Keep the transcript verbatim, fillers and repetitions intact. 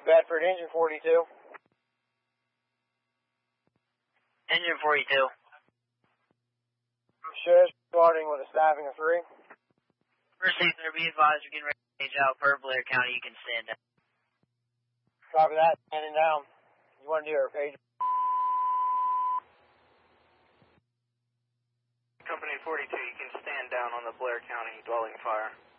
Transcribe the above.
Bedford, engine forty-two. Engine forty-two. Shush, starting with a staffing of three. First six, be advised, you're getting ready to change out per Blair County, you can stand down. Copy that, standing down. You want to do a page? Company forty-two, you can stand down on the Blair County dwelling fire.